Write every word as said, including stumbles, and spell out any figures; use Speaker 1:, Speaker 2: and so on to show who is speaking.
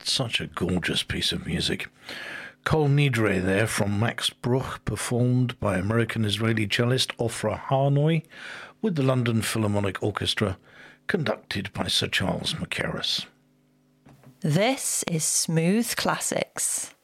Speaker 1: Such a gorgeous piece of music. Kol Nidre there from Max Bruch, performed by American-Israeli cellist Ofra Harnoy with the London Philharmonic Orchestra, conducted by Sir Charles Mackerras.
Speaker 2: This is Smooth Classics.